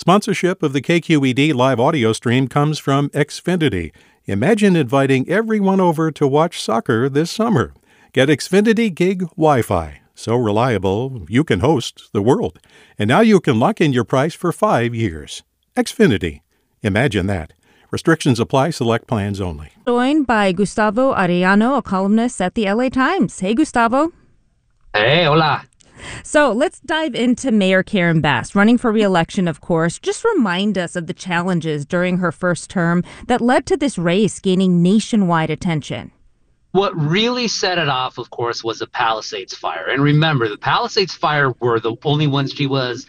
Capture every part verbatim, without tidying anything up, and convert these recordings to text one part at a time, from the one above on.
Sponsorship of the K Q E D live audio stream comes from Xfinity. Imagine inviting everyone over to watch soccer this summer. Get Xfinity Gig Wi-Fi. So reliable, you can host the world. And now you can lock in your price for five years. Xfinity. Imagine that. Restrictions apply. Select plans only. Joined by Gustavo Arellano, a columnist at the L A Times. Hey, Gustavo. Hey, hola. So let's dive into Mayor Karen Bass, running for re-election, of course. Just remind us of the challenges during her first term that led to this race gaining nationwide attention. What really set it off, of course, was the Palisades fire. And remember, the Palisades fire were the only ones she was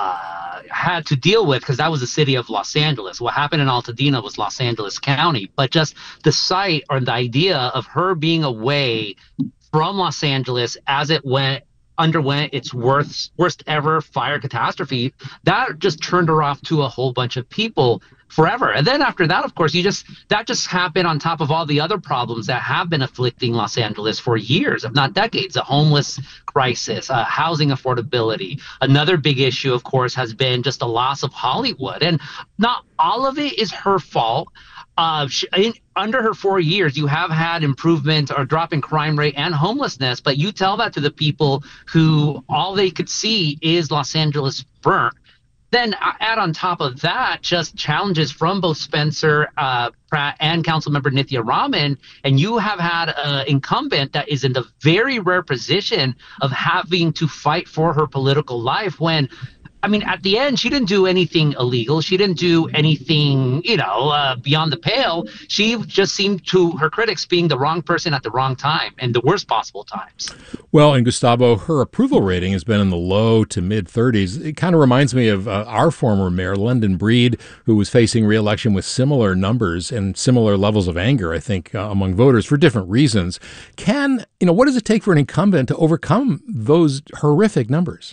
uh, had to deal with because that was the city of Los Angeles. What happened in Altadena was Los Angeles County. But just the site or the idea of her being away from Los Angeles as it went underwent its worst worst ever fire catastrophe, that just turned her off to a whole bunch of people forever. And then after that, of course, you just that just happened on top of all the other problems that have been afflicting Los Angeles for years, if not decades. A homeless crisis, uh, housing affordability. Another big issue, of course, has been just the loss of Hollywood. And not all of it is her fault. Uh, she, in, under her four years, you have had improvement or drop in crime rate and homelessness, but you tell that to the people who all they could see is Los Angeles burnt. Then add on top of that just challenges from both Spencer uh, Pratt and Councilmember Nithya Raman, and you have had an incumbent that is in the very rare position of having to fight for her political life when, I mean, at the end, she didn't do anything illegal. She didn't do anything, you know, uh, beyond the pale. She just seemed to her critics being the wrong person at the wrong time and the worst possible times. Well, and Gustavo, her approval rating has been in the low to mid thirties. It kind of reminds me of uh, our former mayor, London Breed, who was facing re-election with similar numbers and similar levels of anger, I think, uh, among voters for different reasons. Can, you know, what does it take for an incumbent to overcome those horrific numbers?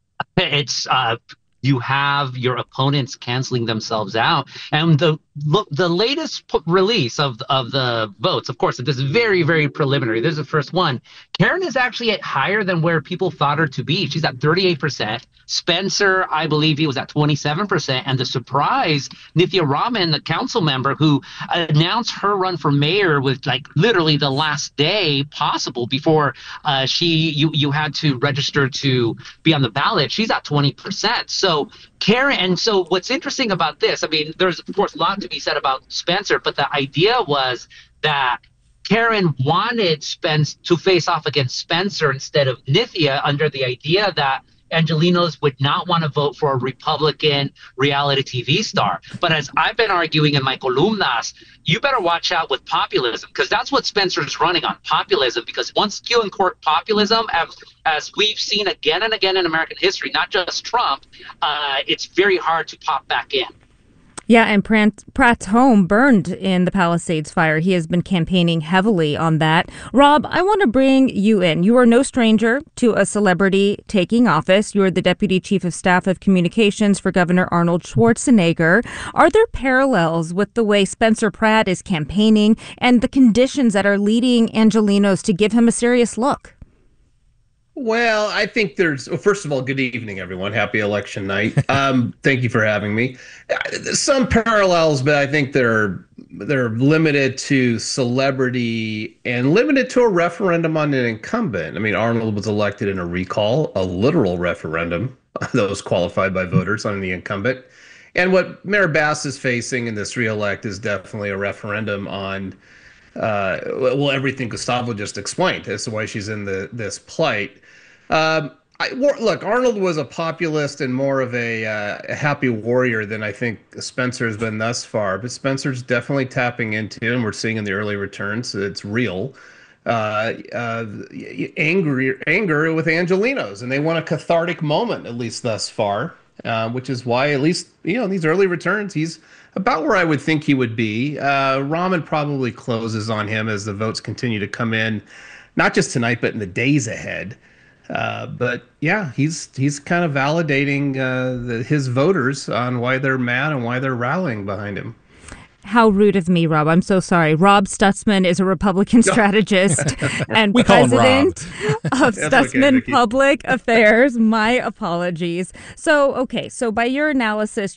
It's uh, you have your opponents canceling themselves out, and the look the latest p- release of of the votes. Of course, this is very very preliminary. This is the first one. Karen is actually at higher than where people thought her to be. She's at thirty-eight percent. Spencer, I believe he was at twenty-seven percent. And the surprise, Nithya Raman, the council member who announced her run for mayor with like literally the last day possible before uh, she you you had to register to be on the ballot. She's at twenty percent. So Karen, and so what's interesting about this, I mean, there's of course a lot to be said about Spencer, but the idea was that Karen wanted Spence to face off against Spencer instead of Nithya under the idea that Angelenos would not want to vote for a Republican reality T V star. But as I've been arguing in my columnas, you better watch out with populism, because that's what Spencer's running on, populism. Because once you uncork populism, as, as we've seen again and again in American history, not just Trump, uh, it's very hard to pop back in. Yeah, and Pratt, Pratt's home burned in the Palisades fire. He has been campaigning heavily on that. Rob, I want to bring you in. You are no stranger to a celebrity taking office. You are the Deputy Chief of Staff of Communications for Governor Arnold Schwarzenegger. Are there parallels with the way Spencer Pratt is campaigning and the conditions that are leading Angelenos to give him a serious look? Well, I think there's, well, first of all, good evening, everyone. Happy election night. Um, thank you for having me. Some parallels, but I think they're they're limited to celebrity and limited to a referendum on an incumbent. I mean, Arnold was elected in a recall, a literal referendum that was qualified by voters on the incumbent. And what Mayor Bass is facing in this reelect is definitely a referendum on uh, well, everything Gustavo just explained as to why she's in the this plight. Um, I, look, Arnold was a populist and more of a, uh, a happy warrior than I think Spencer has been thus far. But Spencer's definitely tapping into, and we're seeing in the early returns, it's real, uh, uh, angry, anger with Angelenos. And they want a cathartic moment, at least thus far, uh, which is why, at least, you know, in these early returns, he's about where I would think he would be. Uh, Raman probably closes on him as the votes continue to come in, not just tonight, but in the days ahead. Uh, but yeah, he's he's kind of validating uh, the, his voters on why they're mad and why they're rallying behind him. How rude of me, Rob. I'm so sorry. Rob Stutzman is a Republican strategist and we call him president of Stutzman okay, Public Affairs. My apologies. So, okay, so by your analysis,